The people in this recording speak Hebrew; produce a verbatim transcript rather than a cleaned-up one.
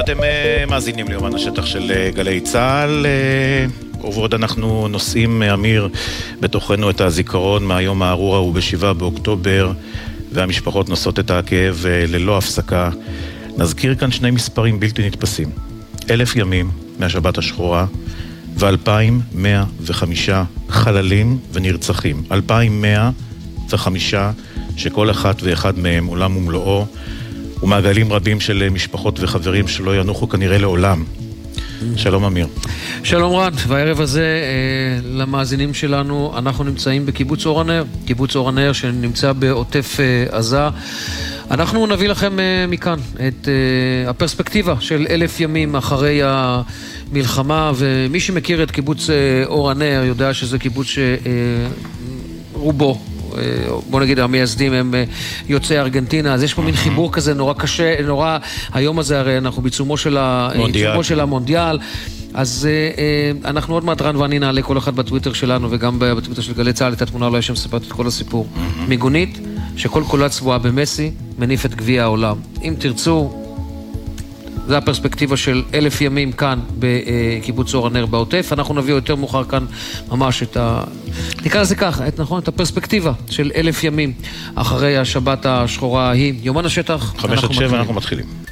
אתם מאזינים ליומן השטח של גלי צהל, ובעוד אנחנו נושאים, אמיר, בתוכנו את הזיכרון מהיום הארור ההוא בשבעה באוקטובר, והמשפחות נושאות את הכאב ללא הפסקה. נזכיר כאן שני מספרים בלתי נתפסים: אלף ימים מהשבת השחורה ואלפיים מאה וחמישה חללים ונרצחים. אלפיים מאה וחמישה שכל אחת ואחד מהם עולם ומלואו, ומעגלים רבים של משפחות וחברים שלא ינוחו כנראה לעולם. שלום אמיר. שלום רן, והערב הזה למאזינים שלנו, אנחנו נמצאים בקיבוץ אור הנר, קיבוץ אור הנר שנמצא בעוטף עזה. אנחנו נביא לכם מכאן את הפרספקטיבה של אלף ימים אחרי המלחמה, ומי שמכיר את קיבוץ אור הנר יודע שזה קיבוץ שרובו, בוא נגיד המייסדים הם יוצאי ארגנטינה, אז יש פה מין חיבור כזה נורא קשה, נורא, היום הזה הרי אנחנו בעיצומו של המונדיאל, של המונדיאל, אז uh, אנחנו עוד מעט רן ואני נעלה כל אחד בטוויטר שלנו וגם בטוויטר של גלי צהל את התמונה אולי שמספרת את כל הסיפור. Mm-hmm. מיגונית שכל קולה צבועה במסי מניף את גביע העולם. אם תרצו, זה הפרספקטיבה של אלף ימים כאן בקיבוץ אור הנר בעוטף. אנחנו נביא יותר מאוחר כאן ממש את ה... נקרא לזה ככה, את, נכון, את הפרספקטיבה של אלף ימים אחרי השבת השחורה ההיא. יומן השטח. חמש עד שבע אנחנו מתחילים.